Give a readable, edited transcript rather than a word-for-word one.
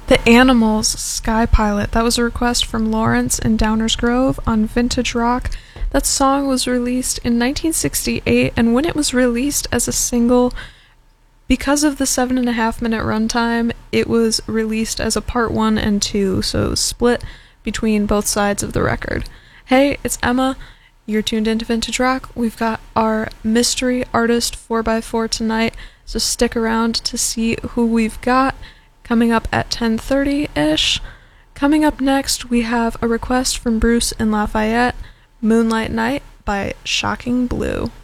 The Animals, Sky Pilot. That was a request from Lawrence in Downers Grove on Vintage Rock. That song was released in 1968, and when it was released as a single, because of the 7.5-minute runtime, it was released as a part 1 and 2, so it was split between both sides of the record. Hey, it's Emma. You're tuned into Vintage Rock. We've got our mystery artist 4x4 tonight, so stick around to see who we've got. Coming up at 10:30-ish. Coming up next, we have a request from Bruce in Lafayette, Moonlight Night by Shocking Blue.